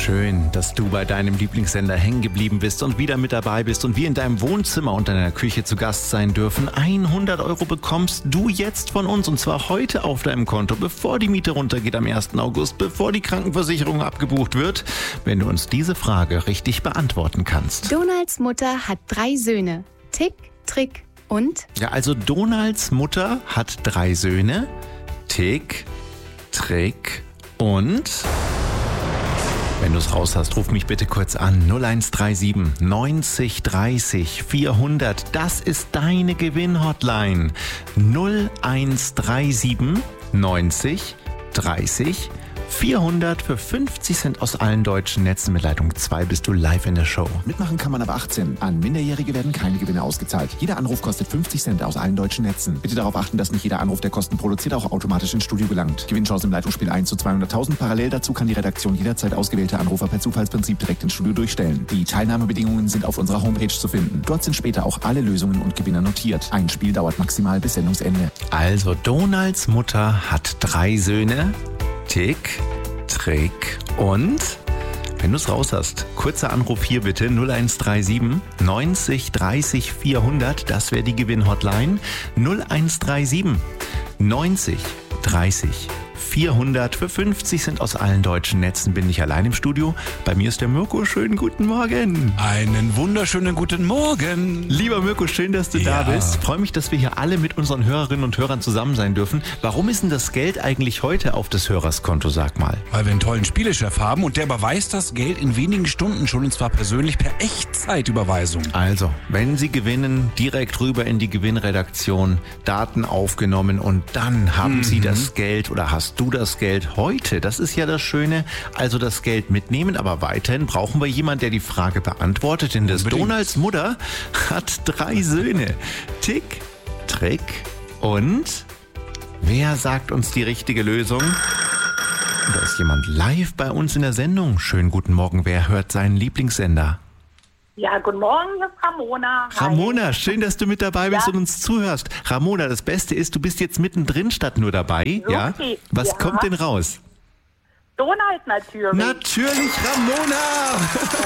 Schön, dass du bei deinem Lieblingssender hängen geblieben bist und wieder mit dabei bist und wir in deinem Wohnzimmer und in deiner Küche zu Gast sein dürfen. 100 Euro bekommst du jetzt von uns und zwar heute auf deinem Konto, bevor die Miete runtergeht am 1. August, bevor die Krankenversicherung abgebucht wird, wenn du uns diese Frage richtig beantworten kannst. Donalds Mutter hat 3 Söhne. Tick, Trick und? Ja, also Donalds Mutter hat 3 Söhne. Tick, Trick und... Wenn du es raus hast, ruf mich bitte kurz an. 0137 90 30 400. Das ist deine Gewinnhotline. 0137 90 30 400 für 50 Cent aus allen deutschen Netzen. Mit Leitung 2 bist du live in der Show. Mitmachen kann man ab 18. An Minderjährige werden keine Gewinne ausgezahlt. Jeder Anruf kostet 50 Cent aus allen deutschen Netzen. Bitte darauf achten, dass nicht jeder Anruf, der Kosten produziert, auch automatisch ins Studio gelangt. Gewinnchance im Leitungsspiel 1 zu 200.000. Parallel dazu kann die Redaktion jederzeit ausgewählte Anrufer per Zufallsprinzip direkt ins Studio durchstellen. Die Teilnahmebedingungen sind auf unserer Homepage zu finden. Dort sind später auch alle Lösungen und Gewinner notiert. Ein Spiel dauert maximal bis Sendungsende. Also Donalds Mutter hat 3 Söhne. Tick, Trick und... Wenn du es raus hast, kurzer Anruf hier bitte, 0137 90 30 400, das wäre die Gewinnhotline. 0137 90 30 400 für 50 Cent aus allen deutschen Netzen. Bin ich allein im Studio. Bei mir ist der Mirko. Schönen guten Morgen. Einen wunderschönen guten Morgen. Lieber Mirko, schön, dass du da bist. Freue mich, dass wir hier alle mit unseren Hörerinnen und Hörern zusammen sein dürfen. Warum ist denn das Geld eigentlich heute auf des Hörers Konto, sag mal? Weil wir einen tollen Spielechef haben und der überweist das Geld in wenigen Stunden schon und zwar persönlich per Echtzeitüberweisung. Also, wenn Sie gewinnen, direkt rüber in die Gewinnredaktion, Daten aufgenommen und dann haben Sie das Geld oder hast du das Geld heute. Das ist ja das Schöne. Also das Geld mitnehmen, aber weiterhin brauchen wir jemanden, der die Frage beantwortet. Denn das Donalds Mutter hat 3 Söhne. Tick, Trick und wer sagt uns die richtige Lösung? Da ist jemand live bei uns in der Sendung. Schönen guten Morgen. Wer hört seinen Lieblingssender? Ja, guten Morgen, hier ist Ramona. Hi. Ramona, schön, dass du mit dabei bist und uns zuhörst. Ramona, das Beste ist, du bist jetzt mittendrin statt nur dabei. Okay. Ja? Was kommt denn raus? Donald natürlich. Natürlich, Ramona!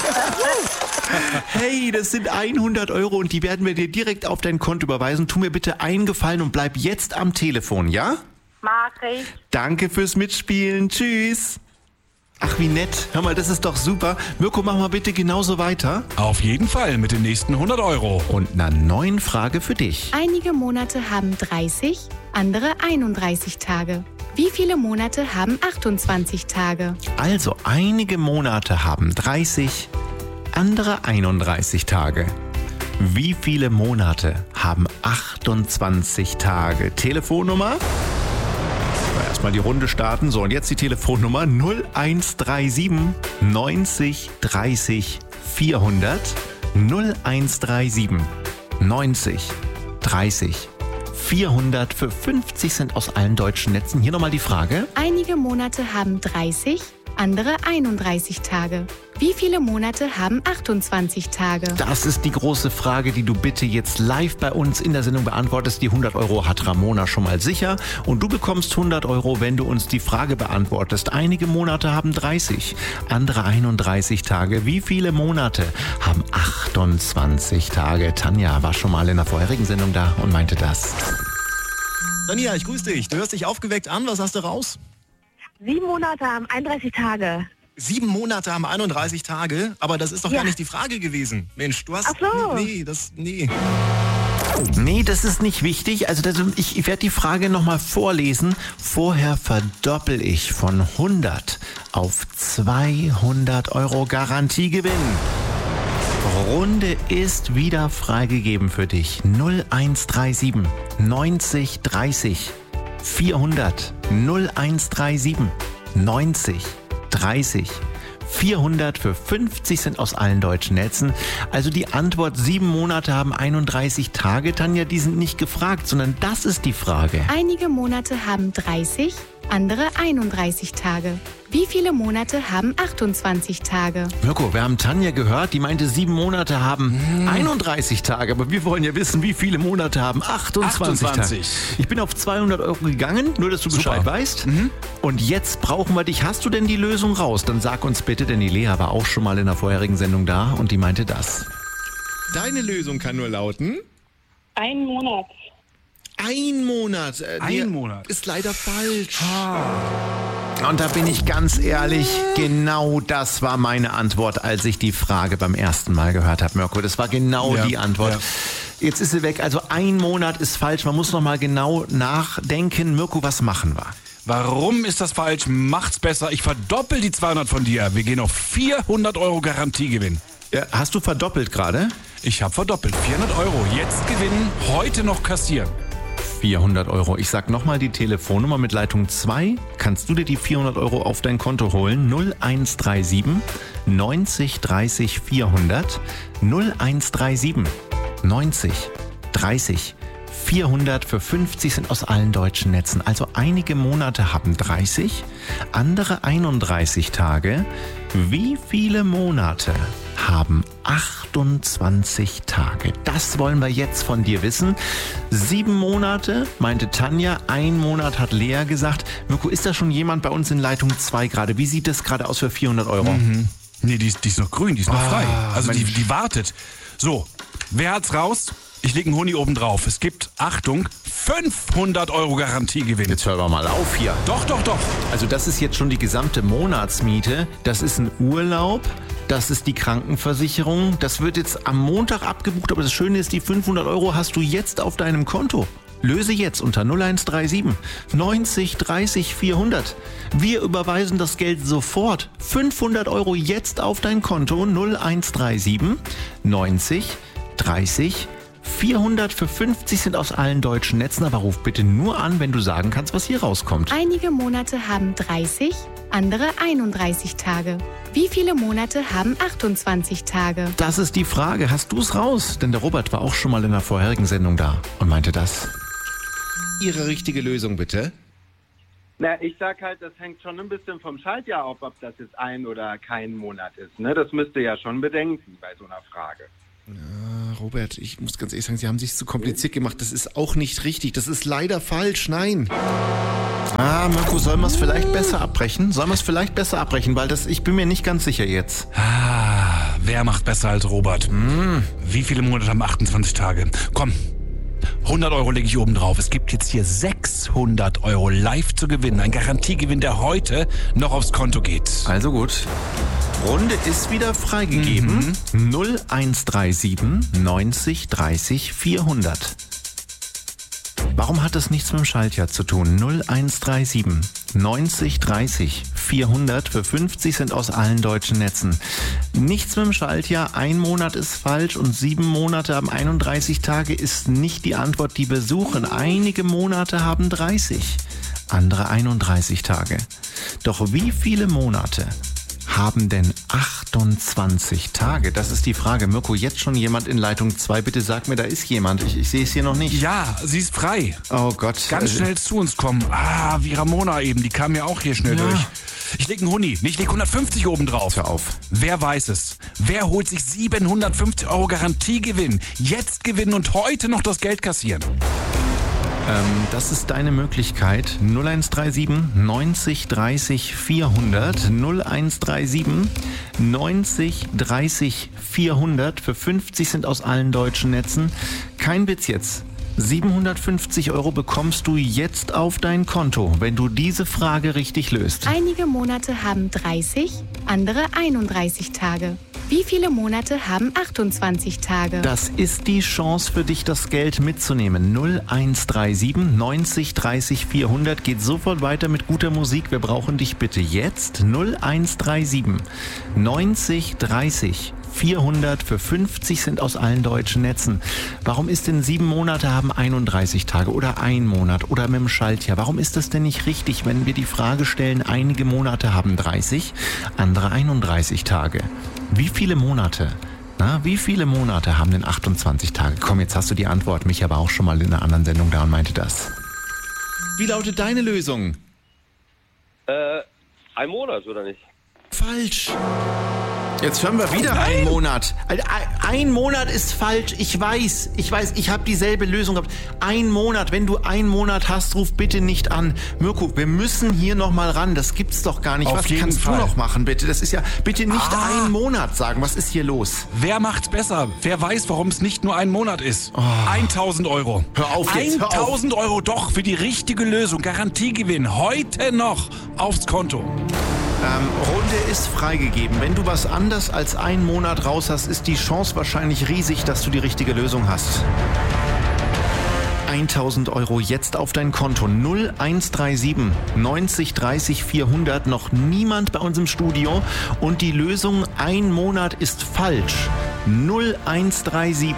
Hey, das sind 100 Euro und die werden wir dir direkt auf dein Konto überweisen. Tu mir bitte einen Gefallen und bleib jetzt am Telefon, ja? Mach ich. Danke fürs Mitspielen. Tschüss. Ach, wie nett. Hör mal, das ist doch super. Mirko, mach mal bitte genauso weiter. Auf jeden Fall mit den nächsten 100 Euro. Und einer neuen Frage für dich. Einige Monate haben 30, andere 31 Tage. Wie viele Monate haben 28 Tage? Also, einige Monate haben 30, andere 31 Tage. Wie viele Monate haben 28 Tage? Telefonnummer? Erstmal die Runde starten. So, und jetzt die Telefonnummer 0137 90 30 400. 0137 90 30 400 für 50 Cent aus allen deutschen Netzen. Hier nochmal die Frage. Einige Monate haben 30, andere 31 Tage. Wie viele Monate haben 28 Tage? Das ist die große Frage, die du bitte jetzt live bei uns in der Sendung beantwortest. Die 100 Euro hat Ramona schon mal sicher. Und du bekommst 100 Euro, wenn du uns die Frage beantwortest. Einige Monate haben 30, andere 31 Tage. Wie viele Monate haben 28 Tage? Tanja war schon mal in der vorherigen Sendung da und meinte das. Tanja, ich grüße dich. Du hörst dich aufgeweckt an. Was hast du raus? 7 Monate haben 31 Tage. 7 Monate haben 31 Tage, aber das ist doch gar nicht die Frage gewesen. Mensch, du hast... Ach so. Nee. Nee, das ist nicht wichtig. Also ich werde die Frage nochmal vorlesen. Vorher verdoppel ich von 100 auf 200 Euro Garantiegewinn. Runde ist wieder freigegeben für dich. 0137 90 30 400. 0137 90 30 400 für 50 Cent aus allen deutschen Netzen. Also die Antwort 7 Monate haben 31 Tage, Tanja, die sind nicht gefragt, sondern das ist die Frage. Einige Monate haben 30, andere 31 Tage. Wie viele Monate haben 28 Tage? Mirko, wir haben Tanja gehört, die meinte 7 Monate haben 31 Tage. Aber wir wollen ja wissen, wie viele Monate haben 28 Tage. Ich bin auf 200 € gegangen, nur dass du Bescheid weißt. Und jetzt brauchen wir dich. Hast du denn die Lösung raus? Dann sag uns bitte, denn die Lea war auch schon mal in der vorherigen Sendung da und die meinte das. Deine Lösung kann nur lauten... 1 Monat. 1 Monat. Ein Monat. Ist leider falsch. Und da bin ich ganz ehrlich, genau das war meine Antwort, als ich die Frage beim ersten Mal gehört habe, Mirko. Das war genau die Antwort. Ja. Jetzt ist sie weg. Also 1 Monat ist falsch. Man muss noch mal genau nachdenken. Mirko, was machen wir? Warum ist das falsch? Macht's besser. Ich verdoppel die 200 von dir. Wir gehen auf 400 € Garantiegewinn. Ja, hast du verdoppelt gerade? Ich habe verdoppelt. 400 €. Jetzt gewinnen, heute noch kassieren. 400 €. Ich sag nochmal die Telefonnummer mit Leitung 2. Kannst du dir die 400 € auf dein Konto holen? 0137 90 30 400. 0137 90 30 400 für 50 sind aus allen deutschen Netzen. Also einige Monate haben 30, andere 31 Tage. Wie viele Monate haben 28 Tage? Das wollen wir jetzt von dir wissen. 7 Monate, meinte Tanja. 1 Monat hat Lea gesagt. Mirko, ist da schon jemand bei uns in Leitung 2 gerade? Wie sieht das gerade aus für 400 €? Nee, die ist noch grün, die ist noch frei. Also die wartet. So, wer hat's raus? Ich lege einen Huni oben drauf. Es gibt, Achtung, 500 € Garantiegewinn. Jetzt hören wir mal auf hier. Doch. Also das ist jetzt schon die gesamte Monatsmiete. Das ist ein Urlaub. Das ist die Krankenversicherung. Das wird jetzt am Montag abgebucht. Aber das Schöne ist, die 500 € hast du jetzt auf deinem Konto. Löse jetzt unter 0137 90 30 400. Wir überweisen das Geld sofort. 500 € jetzt auf dein Konto. 0137 90 30 400 für 50 sind aus allen deutschen Netzen, aber ruf bitte nur an, wenn du sagen kannst, was hier rauskommt. Einige Monate haben 30, andere 31 Tage. Wie viele Monate haben 28 Tage? Das ist die Frage. Hast du es raus? Denn der Robert war auch schon mal in der vorherigen Sendung da und meinte das. Ihre richtige Lösung bitte. Na, ich sag halt, das hängt schon ein bisschen vom Schaltjahr ab, ob das jetzt ein oder kein Monat ist. Ne? Das müsst ihr ja schon bedenken bei so einer Frage. Robert, ich muss ganz ehrlich sagen, Sie haben sich zu kompliziert gemacht. Das ist auch nicht richtig. Das ist leider falsch. Nein. Mirko, sollen wir es vielleicht besser abbrechen? Weil ich bin mir nicht ganz sicher jetzt. Wer macht besser als Robert? Wie viele Monate haben 28 Tage? Komm, 100 € lege ich oben drauf. Es gibt jetzt hier 600 € live zu gewinnen. Ein Garantiegewinn, der heute noch aufs Konto geht. Also gut. Runde ist wieder freigegeben. 0137 90 30 400. Warum hat das nichts mit dem Schaltjahr zu tun? 0137 90 30 400 für 50 sind aus allen deutschen Netzen. Nichts mit dem Schaltjahr, 1 Monat ist falsch und 7 Monate haben 31 Tage ist nicht die Antwort, die wir suchen. Einige Monate haben 30, andere 31 Tage. Doch wie viele Monate haben denn 28 Tage? Das ist die Frage. Mirko, jetzt schon jemand in Leitung 2? Bitte sag mir, da ist jemand. Ich sehe es hier noch nicht. Ja, sie ist frei. Oh Gott. Ganz schnell zu uns kommen. Wie Ramona eben, die kam ja auch hier schnell durch. Ich leg einen Huni, ich leg 150 oben drauf. Hör auf. Wer weiß es? Wer holt sich 750 € Garantiegewinn? Jetzt gewinnen und heute noch das Geld kassieren. Das ist deine Möglichkeit. 0137 90 30 400. 0137 90 30 400. Für 50 sind aus allen deutschen Netzen. Kein Witz jetzt. 750 € bekommst du jetzt auf dein Konto, wenn du diese Frage richtig löst. Einige Monate haben 30, andere 31 Tage. Wie viele Monate haben 28 Tage? Das ist die Chance für dich, das Geld mitzunehmen. 0137 90 30 400 geht sofort weiter mit guter Musik. Wir brauchen dich bitte jetzt. 0137 90 30 400 für 50 sind aus allen deutschen Netzen. Warum ist denn 7 Monate haben 31 Tage oder 1 Monat oder mit dem Schaltjahr? Warum ist das denn nicht richtig, wenn wir die Frage stellen, einige Monate haben 30, andere 31 Tage? Wie viele Monate? Wie viele Monate haben denn 28 Tage? Komm, jetzt hast du die Antwort. Micha war auch schon mal in einer anderen Sendung da und meinte das. Wie lautet deine Lösung? Ein Monat, oder nicht? Falsch. Jetzt hören wir wieder einen Monat. Ein Monat ist falsch. Ich weiß, ich habe dieselbe Lösung gehabt. Ein Monat, wenn du einen Monat hast, ruf bitte nicht an. Mirko, wir müssen hier nochmal ran. Das gibt's doch gar nicht. Auf Was jeden kannst Fall. du noch machen, bitte? Das ist ja, bitte nicht einen Monat sagen. Was ist hier los? Wer macht's besser? Wer weiß, warum es nicht nur ein Monat ist? 1.000 Euro. Hör auf jetzt, hör auf. 1.000 Euro doch für die richtige Lösung. Garantiegewinn. Heute noch aufs Konto. Runde ist freigegeben. Wenn du was anders als einen Monat raus hast, ist die Chance wahrscheinlich riesig, dass du die richtige Lösung hast. 1.000 Euro jetzt auf dein Konto. 0137 90 30 400. Noch niemand bei uns im Studio. Und die Lösung, ein Monat ist falsch. 0137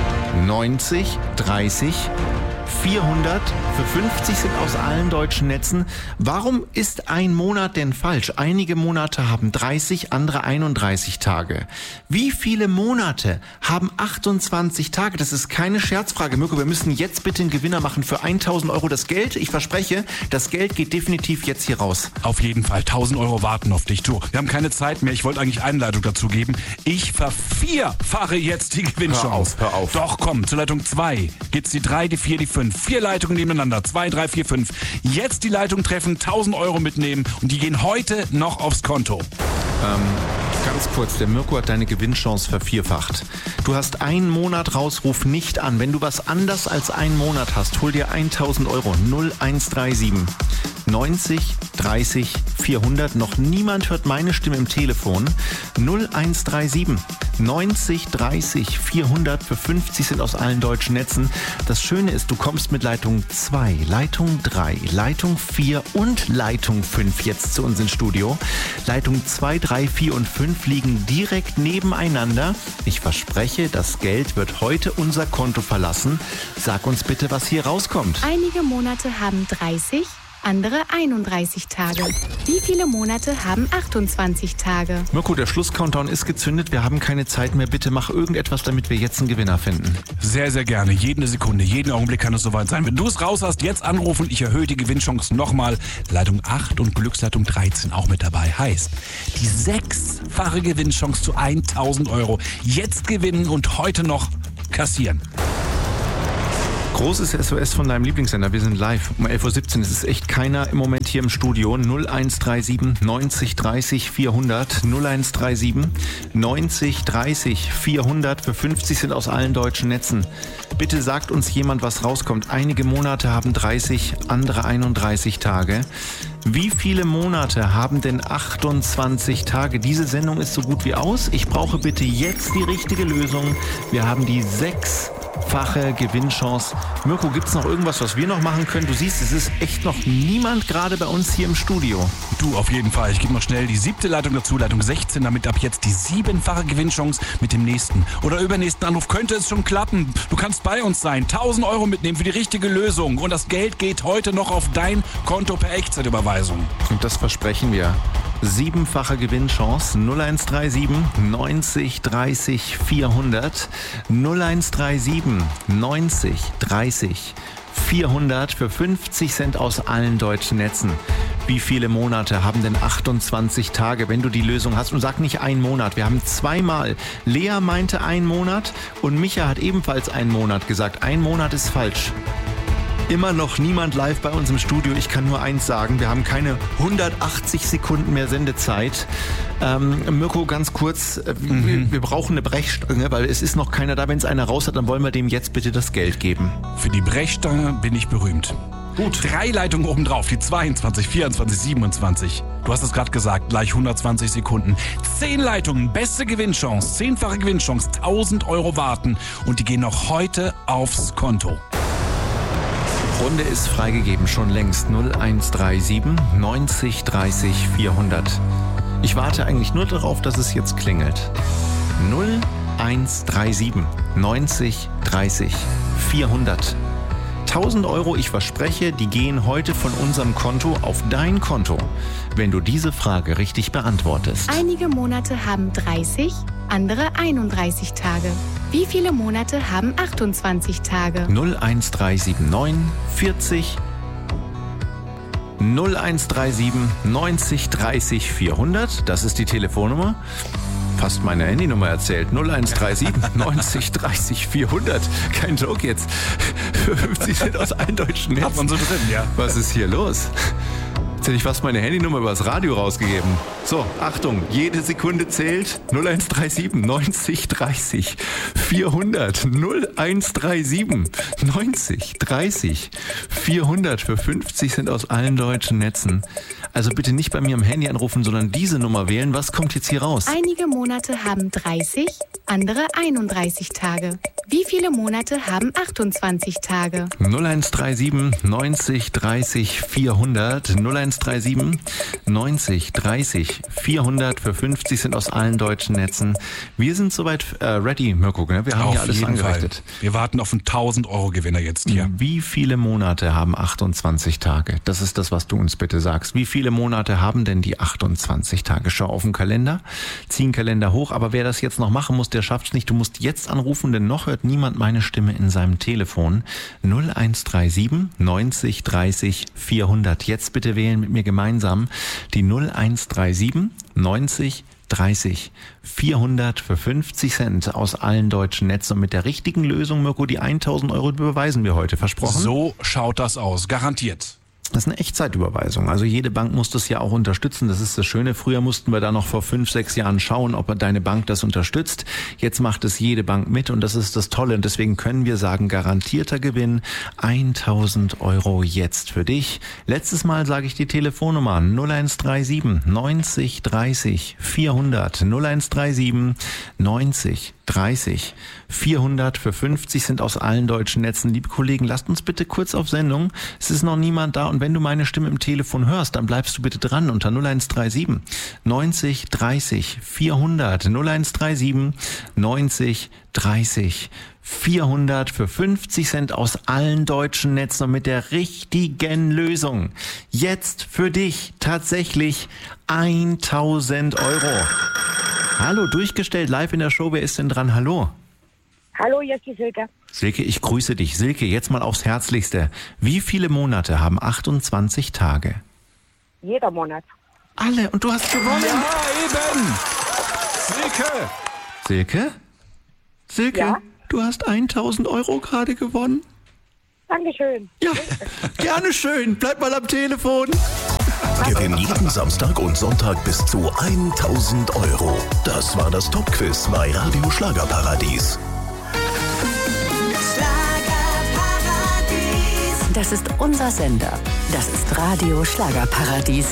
90 30 400 für 50 sind aus allen deutschen Netzen. Warum ist ein Monat denn falsch? Einige Monate haben 30, andere 31 Tage. Wie viele Monate haben 28 Tage? Das ist keine Scherzfrage. Mirko, wir müssen jetzt bitte einen Gewinner machen für 1.000 Euro. Das Geld, ich verspreche, das Geld geht definitiv jetzt hier raus. Auf jeden Fall. 1.000 Euro warten auf dich. Du, wir haben keine Zeit mehr. Ich wollte eigentlich Einleitung dazu geben. Ich vervierfache jetzt die Gewinnchance. Hör auf. Doch, komm, zur Leitung 2 geht's die 3, die 4, die 5. 4 Leitungen nebeneinander. 2, 3, 4, 5. Jetzt die Leitung treffen, 1.000 Euro mitnehmen und die gehen heute noch aufs Konto. Ganz kurz, der Mirko hat deine Gewinnchance vervierfacht. Du hast einen Monat raus, ruf nicht an. Wenn du was anders als einen Monat hast, hol dir 1.000 Euro. 0137 90 30 400. Noch niemand hört meine Stimme im Telefon. 0137 90 30 400 für 50 sind aus allen deutschen Netzen. Das Schöne ist, du kommst mit Leitung 2, Leitung 3, Leitung 4 und Leitung 5 jetzt zu uns ins Studio. Leitung 2, 3, 4 und 5 liegen direkt nebeneinander. Ich verspreche, das Geld wird heute unser Konto verlassen. Sag uns bitte, was hier rauskommt. Einige Monate haben 30, andere 31 Tage. Wie viele Monate haben 28 Tage? Mirko, der Schlusscountdown ist gezündet. Wir haben keine Zeit mehr. Bitte mach irgendetwas, damit wir jetzt einen Gewinner finden. Sehr, sehr gerne. Jede Sekunde, jeden Augenblick kann es soweit sein. Wenn du es raus hast, jetzt anrufen. Ich erhöhe die Gewinnchance nochmal. Leitung 8 und Glücksleitung 13 auch mit dabei. Heißt, die 6-fache Gewinnchance zu 1.000 Euro. Jetzt gewinnen und heute noch kassieren. Großes SOS von deinem Lieblingssender. Wir sind live um 11.17 Uhr. Es ist echt keiner im Moment hier im Studio. 0137 90 30 400. 0137 90 30 400. Für 50 sind aus allen deutschen Netzen. Bitte sagt uns jemand, was rauskommt. Einige Monate haben 30, andere 31 Tage. Wie viele Monate haben denn 28 Tage? Diese Sendung ist so gut wie aus. Ich brauche bitte jetzt die richtige Lösung. Wir haben die 6-fache Gewinnchance. Mirko, gibt's noch irgendwas, was wir noch machen können? Du siehst, es ist echt noch niemand gerade bei uns hier im Studio. Du, auf jeden Fall. Ich gebe noch schnell die 7. Leitung dazu, Leitung 16, damit ab jetzt die 7-fache Gewinnchance mit dem nächsten oder übernächsten Anruf könnte es schon klappen. Du kannst bei uns sein, 1.000 Euro mitnehmen für die richtige Lösung und das Geld geht heute noch auf dein Konto per Echtzeitüberweisung. Und das versprechen wir. 7-fache Gewinnchance 0137 90 30 400 0137 90 30 400 für 50 Cent aus allen deutschen Netzen. Wie viele Monate haben denn 28 Tage, wenn du die Lösung hast? Und sag nicht einen Monat. Wir haben zweimal. Lea meinte einen Monat und Micha hat ebenfalls einen Monat gesagt. Ein Monat ist falsch. Immer noch niemand live bei uns im Studio. Ich kann nur eins sagen, wir haben keine 180 Sekunden mehr Sendezeit. Mirko, ganz kurz, wir brauchen eine Brechstange, weil es ist noch keiner da. Wenn es einer raus hat, dann wollen wir dem jetzt bitte das Geld geben. Für die Brechstange bin ich berühmt. Gut. 3 Leitungen obendrauf, die 22, 24, 27. Du hast es gerade gesagt, gleich 120 Sekunden. 10 Leitungen, beste Gewinnchance, 10-fache Gewinnchance, 1.000 Euro warten und die gehen noch heute aufs Konto. Runde ist freigegeben, schon längst 0137 90 30 400. Ich warte eigentlich nur darauf, dass es jetzt klingelt. 0137 90 30 400. 1.000 Euro, ich verspreche, die gehen heute von unserem Konto auf dein Konto, wenn du diese Frage richtig beantwortest. Einige Monate haben 30, andere 31 Tage. Wie viele Monate haben 28 Tage? 01379 40 0137 90 30 400. Das ist die Telefonnummer. Fast meine Handynummer erzählt. 0137 90 30 400. Kein Joke jetzt. 50 sind aus allen deutschen Netzen. Hat man so drin, ja. Was ist hier los? Jetzt hätte ich fast meine Handynummer übers Radio rausgegeben. So, Achtung, jede Sekunde zählt. 0137 90 30 400. 0137 90 30 400. Für 50 sind aus allen deutschen Netzen. Also bitte nicht bei mir am Handy anrufen, sondern diese Nummer wählen. Was kommt jetzt hier raus? Einige Monate haben 30, andere 31 Tage. Wie viele Monate haben 28 Tage? 0137 90 30 400. 0137 90 30 400. Für 50 sind aus allen deutschen Netzen. Wir sind soweit ready, Mirko. Ne? Wir haben hier alles angerichtet. Wir warten auf einen 1000-Euro-Gewinner jetzt hier. Wie viele Monate haben 28 Tage? Das ist das, was du uns bitte sagst. Wie viele Monate haben denn die 28 Tage? Schau auf den Kalender, zieh den Kalender hoch. Aber wer das jetzt noch machen muss, der schafft's nicht. Du musst jetzt anrufen, denn noch hört niemand meine Stimme in seinem Telefon. 0137 90 30 400. Jetzt bitte wählen mit mir gemeinsam die 0137 90 30 400 für 50 Cent aus allen deutschen Netzen. Und mit der richtigen Lösung, Mirko, die 1000 Euro beweisen wir heute, versprochen? So schaut das aus, garantiert. Das ist eine Echtzeitüberweisung. Also jede Bank muss das ja auch unterstützen. Das ist das Schöne. Früher mussten wir da noch vor 5, 6 Jahren schauen, ob deine Bank das unterstützt. Jetzt macht es jede Bank mit und das ist das Tolle. Und deswegen können wir sagen, garantierter Gewinn, 1000 Euro jetzt für dich. Letztes Mal sage ich die Telefonnummer 0137 90 30 400. 0137 90 30 400 für 50 sind aus allen deutschen Netzen. Liebe Kollegen, lasst uns bitte kurz auf Sendung. Es ist noch niemand da und wenn du meine Stimme im Telefon hörst, dann bleibst du bitte dran unter 0137 90 30 400. 0137 90 30 400 für 50 Cent aus allen deutschen Netzen und mit der richtigen Lösung. Jetzt für dich tatsächlich 1000 Euro. Hallo, durchgestellt, live in der Show. Wer ist denn dran? Hallo. Hallo, hier ist die Silke. Silke, ich grüße dich. Silke, jetzt mal aufs Herzlichste. Wie viele Monate haben 28 Tage? Jeder Monat. Alle. Und du hast gewonnen. Ja, eben. Silke. Silke? Silke, Ja? du hast 1000 Euro gerade gewonnen. Dankeschön. Ja, gerne schön. Bleib mal am Telefon. Gewinn jeden Samstag und Sonntag bis zu 1000 Euro. Das war das Top-Quiz bei Radio Schlagerparadies. Das ist unser Sender. Das ist Radio Schlagerparadies.